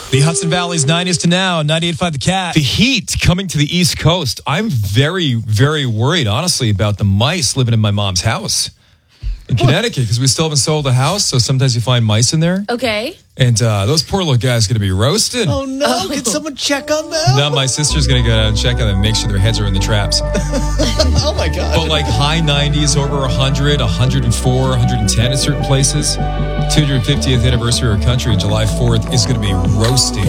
The Hudson Valley's 90s to now, 98.5 The Cat. The heat coming to the East Coast. I'm very, very worried, honestly, about the mice living in my mom's house in Connecticut because we still haven't sold the house. So sometimes you find mice in there. Okay. And those poor little guys are going to be roasted. Oh, no. Can someone check on them? Now my sister's going to go out and check on them and make sure their heads are in the traps. Oh, my God. But like high 90s, over 100, 104, 110 in certain places. 250th anniversary of our country, July 4th, is going to be roasting.